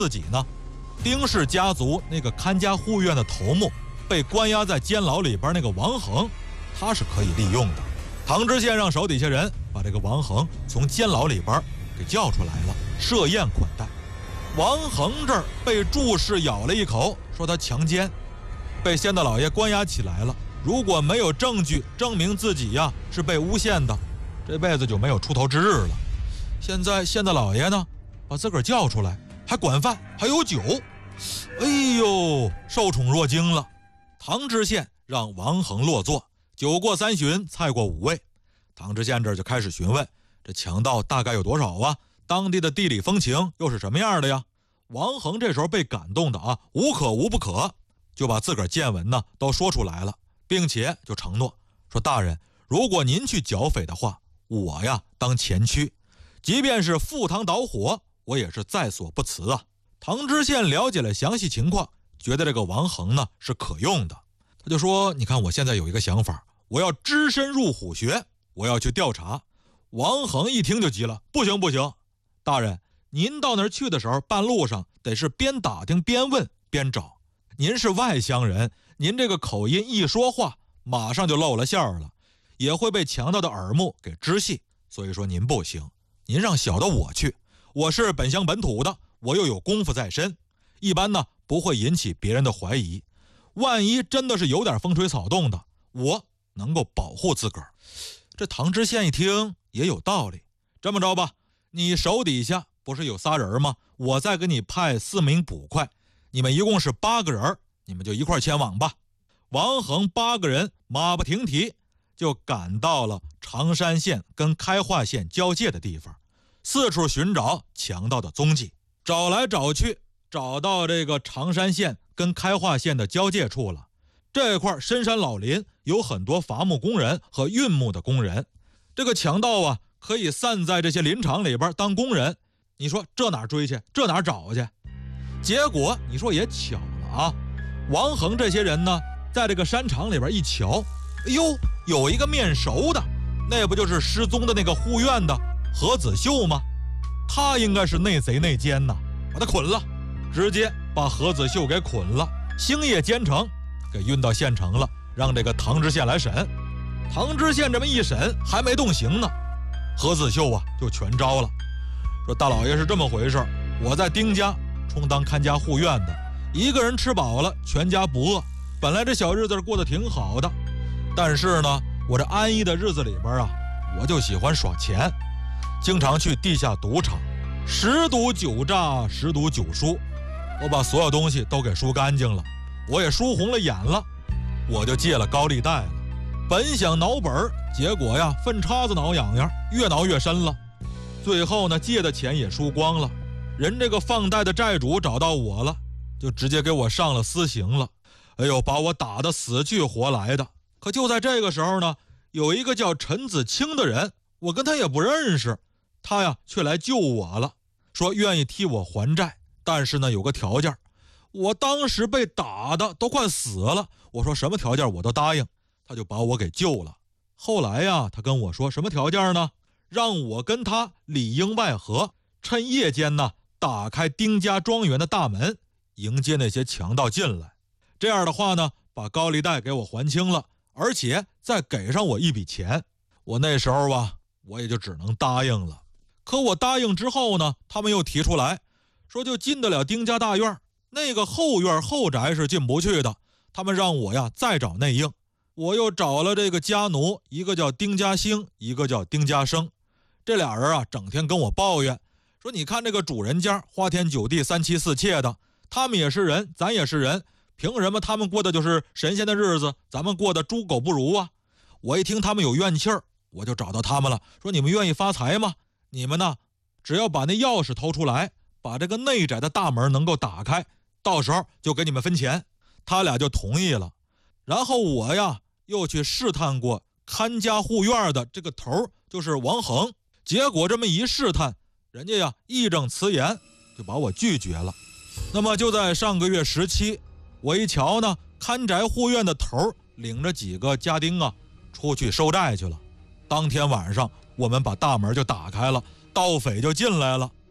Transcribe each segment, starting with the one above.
自己呢，丁氏家族那个看家护院的头目被关押在监牢里边那个王恒，他是可以利用的。唐知县让手底下人把这个王恒从监牢里边给叫出来了，设宴款待。王恒这儿被祝氏咬了一口，说他强奸，被县大老爷关押起来了。如果没有证据证明自己呀是被诬陷的，这辈子就没有出头之日了。现在县大老爷呢，把自个儿叫出来，还管饭，还有酒，哎呦，受宠若惊了。唐知县让王恒落座，酒过三巡，菜过五味。唐知县这就开始询问，这强盗大概有多少啊？当地的地理风情又是什么样的呀？王恒这时候被感动的无可无不可，就把自个儿见闻呢都说出来了，并且就承诺说，大人，如果您去剿匪的话，我呀当前驱，即便是赴汤蹈火，我也是在所不辞啊。唐知县了解了详细情况，觉得这个王恒呢是可用的，他就说，你看我现在有一个想法，我要只身入虎穴，我要去调查。王恒一听就急了，不行不行，大人，您到那儿去的时候，半路上得是边打听边问边找，您是外乡人，您这个口音一说话马上就露了馅儿了，也会被强盗的耳目给知悉，所以说您不行，您让小的我去，我是本乡本土的，我又有功夫在身，一般呢不会引起别人的怀疑，万一真的是有点风吹草动的，我能够保护自个儿。这唐知县一听也有道理，这么着吧，你手底下不是有仨人吗？我再给你派4名捕快，你们一共是8个人，你们就一块前往吧。王恒8个人马不停蹄就赶到了常山县跟开化县交界的地方，四处寻找强盗的踪迹，找来找去，找到这个常山县跟开化县的交界处了。这块深山老林，有很多伐木工人和运木的工人，这个强盗可以散在这些林场里边当工人，你说这哪追去，这哪找去？结果你说也巧了王恒这些人呢，在这个山场里边一瞧，哎呦，有一个面熟的，那不就是失踪的那个护院的何子秀吗？他应该是内贼内奸呐，把他捆了，直接把何子秀给捆了，星夜兼程给运到县城了，让这个唐知县来审。唐知县这么一审，还没动刑呢，何子秀就全招了，说大老爷是这么回事，我在丁家充当看家护院的，一个人吃饱了，全家不饿，本来这小日子过得挺好的，但是呢，我这安逸的日子里边我就喜欢耍钱，经常去地下赌场，十赌九诈，十赌九输，我把所有东西都给输干净了，我也输红了眼了，我就借了高利贷了。本想挠本，结果粪叉子挠痒痒，越挠越深了。最后呢，借的钱也输光了，人这个放贷的债主找到我了，就直接给我上了私刑了。哎呦，把我打得死去活来的。可就在这个时候呢，有一个叫陈子清的人，我跟他也不认识，他却来救我了，说愿意替我还债，但是呢有个条件。我当时被打的都快死了，我说什么条件我都答应，他就把我给救了。后来他跟我说什么条件呢？让我跟他里应外合，趁夜间呢打开丁家庄园的大门，迎接那些强盗进来。这样的话呢，把高利贷给我还清了，而且再给上我一笔钱。我那时候我也就只能答应了。可我答应之后呢，他们又提出来说，就进得了丁家大院，那个后院后宅是进不去的，他们让我再找内应。我又找了这个家奴，一个叫丁家兴，一个叫丁家生，这俩人整天跟我抱怨，说你看这个主人家花天酒地，三妻四妾的，他们也是人，咱也是人，凭什么他们过的就是神仙的日子，咱们过的猪狗不如啊？我一听他们有怨气儿，我就找到他们了，说你们愿意发财吗？你们呢，只要把那钥匙偷出来，把这个内宅的大门能够打开，到时候就给你们分钱。他俩就同意了。然后我又去试探过看家护院的这个头，就是王恒，结果这么一试探，人家义正辞严就把我拒绝了。那么就在上个月17，我一瞧呢，看宅护院的头领着几个家丁出去收债去了。当天晚上我们把大门就打开了，盗匪就进来了。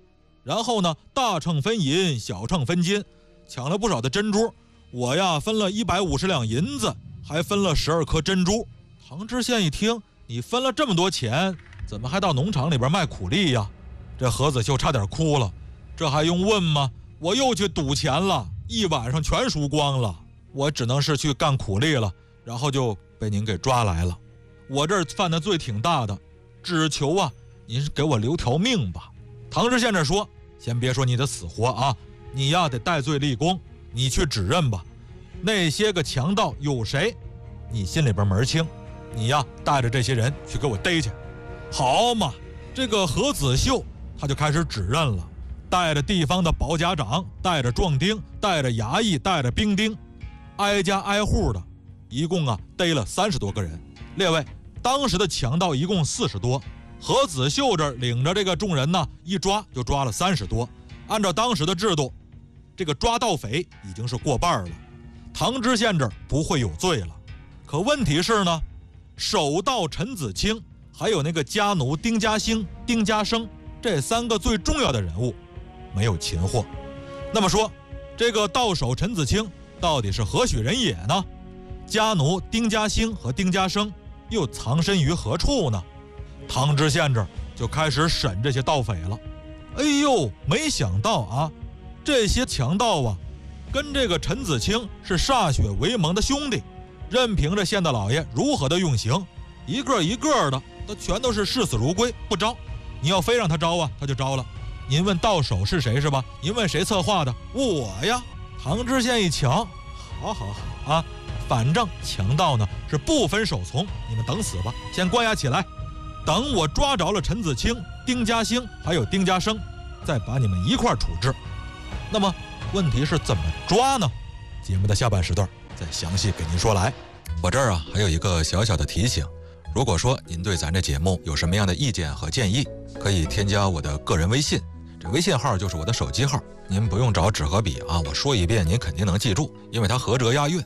然后呢，大秤分银，小秤分金，抢了不少的珍珠。我呀分了150两银子，还分了12颗珍珠。唐知县一听，你分了这么多钱，怎么还到农场里边卖苦力呀？这何子秀差点哭了。这还用问吗？我又去赌钱了，一晚上全输光了。我只能是去干苦力了，然后就被您给抓来了。我这儿犯的罪挺大的，只求啊，您给我留条命吧。唐知县这说，先别说你的死活啊，你呀得戴罪立功，你去指认吧。那些个强盗有谁，你心里边门清，你呀带着这些人去给我逮去。好嘛，这个何子秀他就开始指认了，带着地方的保甲长，带着壮丁，带着衙役，带着兵丁，挨家挨户的，一共啊逮了30多个人。列位，当时的强盗一共40多，何子秀这领着这个众人呢，一抓就抓了30多。按照当时的制度，这个抓盗匪已经是过半了，唐知县这儿不会有罪了。可问题是呢，首盗陈子清，还有那个家奴丁家兴、丁家生，这3个最重要的人物没有擒获。那么说，这个盗首陈子清到底是何许人也呢？家奴丁家兴和丁家生又藏身于何处呢？唐知县这儿就开始审这些盗匪了。哎呦，没想到啊，这些强盗啊，跟这个陈子清是歃血为盟的兄弟，任凭着县大老爷如何的用刑，一个一个的他全都是视死如归，不招。你要非让他招啊，他就招了。您问到手是谁是吧？您问谁策划的？我呀。唐知县一瞧，好啊，反正强盗呢是不分首从，你们等死吧，先关押起来，等我抓着了陈子清、丁家兴还有丁家生，再把你们一块处置。那么问题是怎么抓呢？节目的下半时段再详细给您说来。我这儿啊还有一个小小的提醒，如果说您对咱这节目有什么样的意见和建议，可以添加我的个人微信，这微信号就是我的手机号，您不用找纸和笔啊，我说一遍您肯定能记住，因为它合辙押韵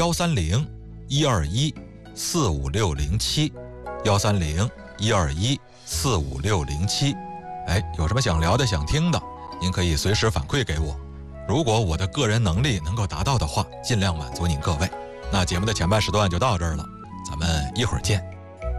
，130-121-45607，130-121-45607。有什么想聊的想听的，您可以随时反馈给我，如果我的个人能力能够达到的话，尽量满足您各位。那节目的前半时段就到这儿了，咱们一会儿见。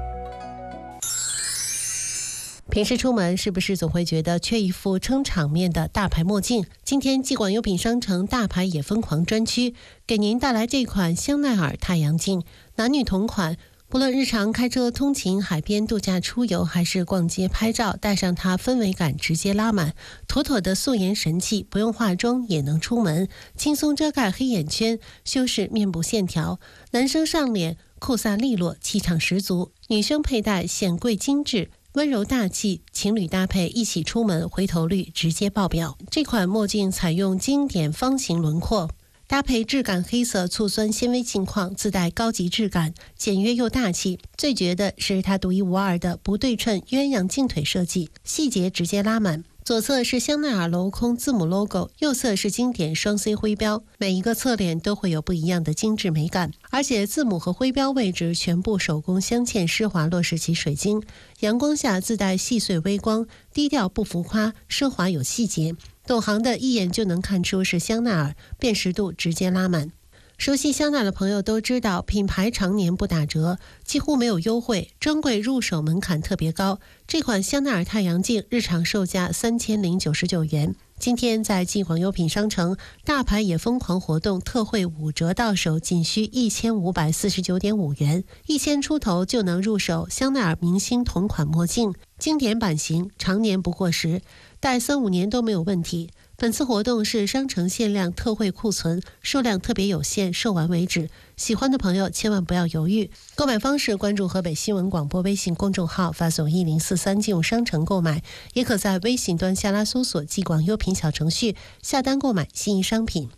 平时出门是不是总会觉得缺一副撑场面的大牌墨镜？今天季广优品商城大牌也疯狂专区给您带来这款香奈儿太阳镜，男女同款，不论日常开车通勤、海边度假出游，还是逛街拍照，戴上它氛围感直接拉满，妥妥的素颜神器，不用化妆也能出门，轻松遮盖黑眼圈，修饰面部线条。男生上脸酷飒利落，气场十足；女生佩戴显贵精致，温柔大气，情侣搭配一起出门，回头率直接爆表。这款墨镜采用经典方形轮廓，搭配质感黑色醋酸纤维镜框，自带高级质感，简约又大气。最绝的是它独一无二的不对称鸳鸯镜腿设计，细节直接拉满。左侧是香奈儿镂空字母 logo， 右侧是经典双 C 徽标，每一个侧脸都会有不一样的精致美感，而且字母和徽标位置全部手工镶嵌施华洛世奇水晶，阳光下自带细碎微光，低调不浮夸，奢华有细节。懂行的一眼就能看出是香奈儿，辨识度直接拉满。熟悉香奈儿的朋友都知道，品牌常年不打折，几乎没有优惠，专柜入手门槛特别高。这款香奈儿太阳镜日常售价3099元，今天在季广优品商城大牌也疯狂活动特惠5折到手，仅需1549.5元，1000出头就能入手香奈儿明星同款墨镜，经典版型，常年不过时，戴3-5年都没有问题。本次活动是商城限量特惠库存，数量特别有限，售完为止。喜欢的朋友千万不要犹豫。购买方式：关注河北新闻广播微信公众号，发送1043进入商城购买，也可在微信端下拉搜索季广优品小程序下单购买心仪商品。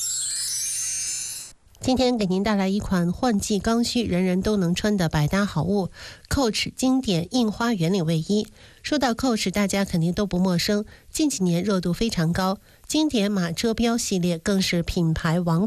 今天给您带来一款换季刚需人人都能穿的百搭好物 Coach 经典印花圆领卫衣。说到 Coach 大家肯定都不陌生，近几年热度非常高，经典马车标系列更是品牌王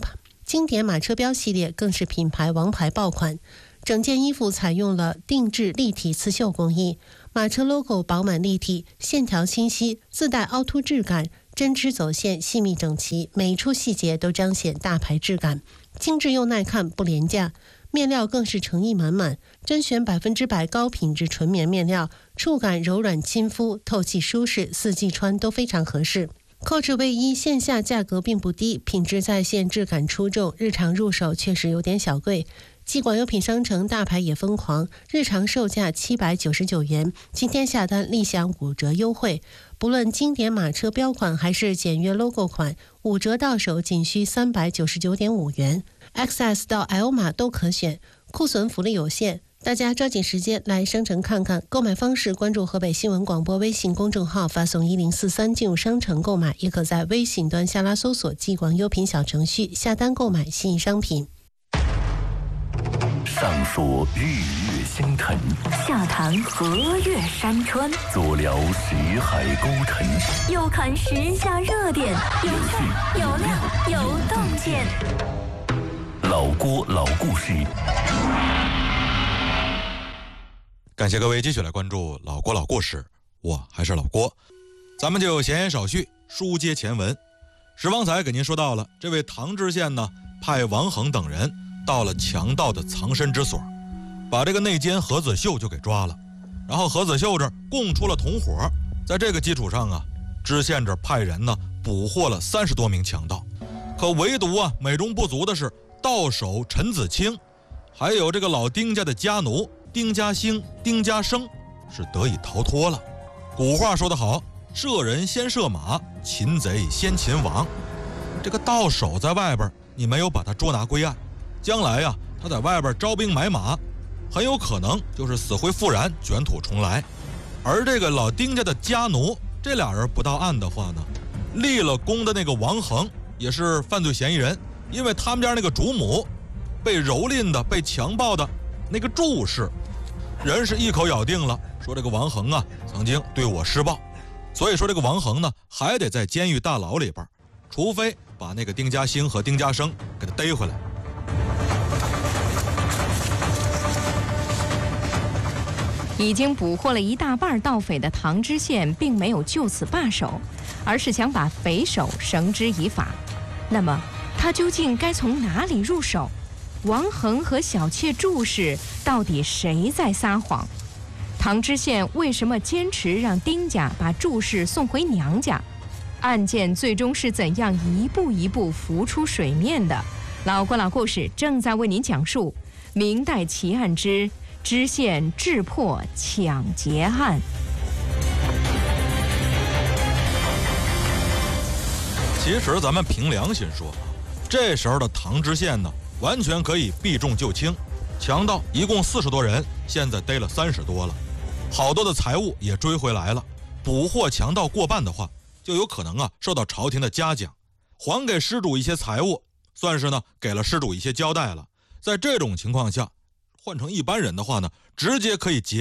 牌爆款，整件衣服采用了定制立体刺绣工艺， 马车 logo 饱满立体，线条清晰，自带凹凸质感，针织走线细密整齐，每一处细节都彰显大牌质感，精致又耐看，不廉价。面料更是诚意满满，甄选100%高品质纯棉面料，触感柔软亲肤，透气舒适，四季穿都非常合适。Coach 卫衣线下价格并不低，品质在线，质感出众，日常入手确实有点小贵。季广优品商城大牌也疯狂，日常售价799元，今天下单立享5折优惠。不论经典马车标款还是简约 logo 款，5折到手仅需399.5元。XS 到 L 码都可选，库存福利有限，大家抓紧时间来商城看看。购买方式：关注河北新闻广播微信公众号，发送1043进入商城购买，也可在微信端下拉搜索季广优品小程序下单购买心仪商品。 上说日月星辰， 下谈河岳山川， 左聊识海沟沉， 右看时下热点，有趣有料有洞见。 老郭老故事， 感谢各位继续来关注老郭老故事，我还是老郭。咱们就闲言少叙，书接前文。石方才给您说到了，这位唐知县呢，派王恒等人到了强盗的藏身之所，把这个内奸何子秀就给抓了。然后何子秀这儿供出了同伙，在这个基础上啊，知县这派人呢捕获了30多名强盗。可唯独啊美中不足的是，盗首陈子清，还有这个老丁家的家奴丁家兴、丁家生是得以逃脱了。古话说得好，射人先射马，擒贼先擒王。这个盗首在外边，你没有把他捉拿归案，将来呀，他在外边招兵买马，很有可能就是死灰复燃，卷土重来。而这个老丁家的家奴，这俩人不到案的话呢，立了功的那个王恒也是犯罪嫌疑人，因为他们家那个主母被蹂躏的、被强暴的那个柱氏，人是一口咬定了，说这个王恒啊曾经对我施暴，所以说这个王恒呢还得在监狱大牢里边，除非把那个丁家兴和丁家生给他逮回来。 已经捕获了一大半盗匪的唐知县并没有就此罢手，而是想把匪首绳之以法。那么他究竟该从哪里入手？王恒和小妾祝氏到底谁在撒谎？唐知县为什么坚持让丁家把祝氏送回娘家？案件最终是怎样一步一步浮出水面的？老郭老故事正在为您讲述明代奇案之知县智破抢劫案。 其实咱们凭良心说，这时候的唐知县呢，完全可以避重就轻。强盗一共40多人，现在逮了30多了，好多的财物也追回来了。捕获强盗过半的话，就有可能啊受到朝廷的嘉奖，还给施主一些财物，算是呢给了施主一些交代了。在这种情况下，换成一般人的话呢，直接可以结